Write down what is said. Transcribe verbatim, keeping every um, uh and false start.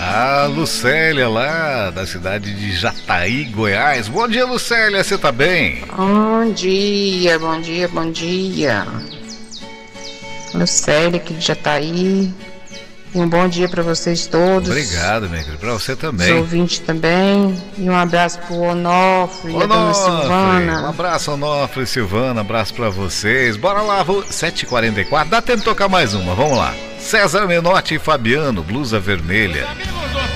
A Lucélia lá da cidade de Jataí, Goiás. Bom dia, Lucélia, você tá bem? Bom dia, bom dia, bom dia. Lucélia aqui de Jataí. E um bom dia para vocês todos. Obrigado, minha querida, pra você também. Os ouvintes também. E um abraço pro Onofre, e a dona Silvana. Um abraço, Onofre e Silvana, abraço pra vocês. Bora lá, sete e quarenta e quatro, dá tempo de tocar mais uma, vamos lá. César Menotti e Fabiano, Blusa Vermelha.